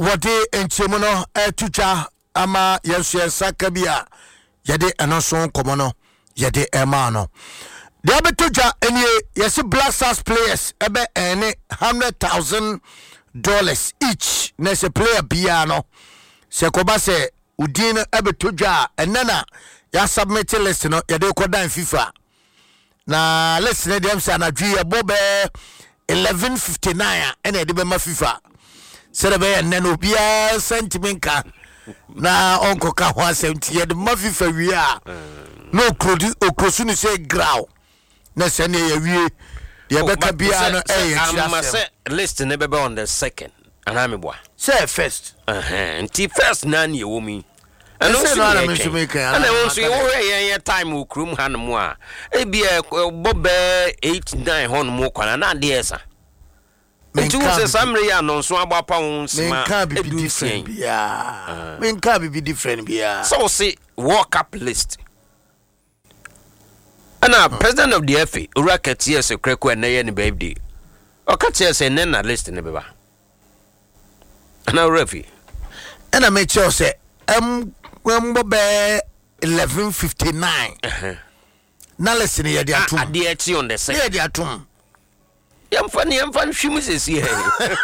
wode enchemu no tucha ama yesu sakabia yede enoso komo no yede ema no de abetoja enie yesi Black Stars players ebe ene $100,000 each na se player bia no se koba se udin abetoja enana ya submit list no yede kodan FIFA na list ne dem se anadwi ya bobe 11:59 ene de be ma FIFA serebe eneno bia sentimenka na onko ka ho asem tie de ma FIFA wi a no okrosu ni say graw na se ne ya wie de be ka bia no am say list ne be on the second anameboa say first nti first na ne wo mi and also and also you time ukrum hanmu a e bia bobe 8-9 hon mo kwana na de esa nti wo se samre ya no so agbapa won sima e different bia men ka be different bia so say walk up list ana president of the FA Uraket yes kreko na ye ne birthday o ka tie se ne na list ne beba ana refi ana me che say Bobe 11:59. Na listen here they atum. Ade eti on the second. Yeah they atum. Yamfan hwimu sesi he.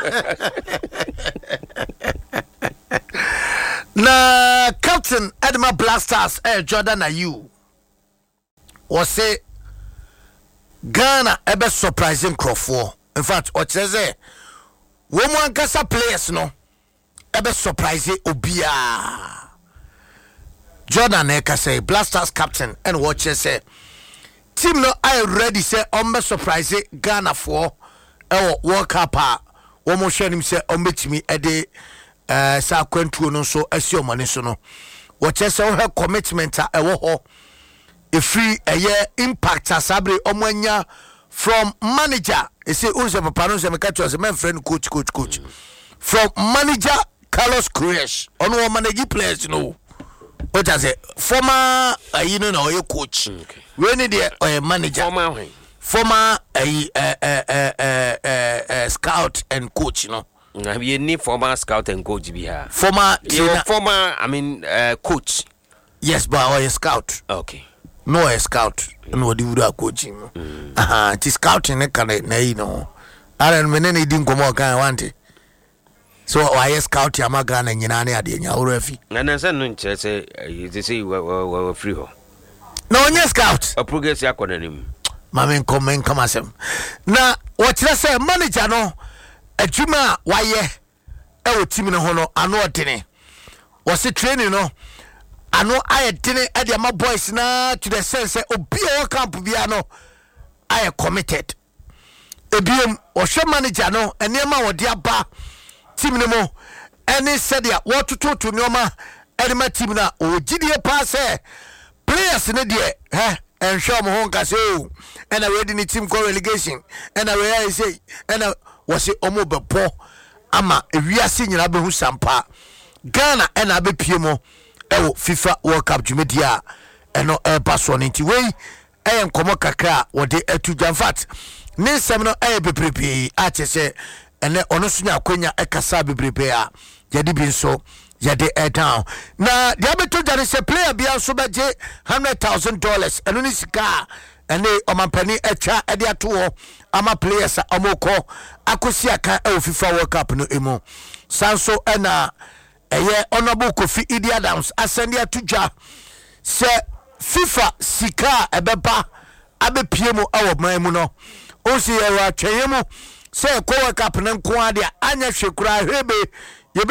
Na captain Edma Black Stars Jordan Ayew was say Ghana ebe surprising Crawford. In fact, what says woman kasa players no ebe surprise obia. Jordan Eka say Black Stars captain and watches say team no I ready say surprise Ghana for World Cup womo share him say betimi ede sa kwantuo no so asio mane so no watches say her commitment ho e free impact asabre omanya from manager e say unse papa no say me catch us my friend coach from manager Carlos Queiroz ono manage players no. What is it? Former, coach. Okay. We need a manager. Former, scout and coach. You know. You need former scout and coach. Be here. Former, coach. Yes, but a scout. Okay. No, a scout. No, do that coaching. It is scouting. I don't didn't come out. Kind of want it. So I scout Yamagana and Yanani Adia Urefi. And I said, no, you say we free. No, yes, scout. A progress acronym. Mamma come as him. Now, what you say, manager no, a Juma, why ye, team in a honor, I know a dinner. Was it training no? I know I had dinner at my boys now to the sense of be all camp piano. I am committed. A beam or show manager no, and near my dear bar. Team no more any said ya what to normal enema team na o gidie pass players ne de and show mo hon kase o and already ni team go relegation and I say and was it omo bepo ama ewiase nyina be hu sampa Ghana and abepie mo e FIFA World Cup jumedia eno pass on nti we enkomo kakra wode atuja fat ne sem no beprepe a chese ene ono sunya akwenya ekasa bebrebe a yade bi nso yade down na diabeto jare se player bia so beje $100,000 eno ni sika ene omampani echa ede ato ama players amoko akosi aka FIFA World Cup no emu sanso ena honorable Kofi Idi Adams asende atuja se FIFA sika ebeba abepie mu awobman mu no o se ya tweyemu say World Cup nan ko ade anya hwekura hwebe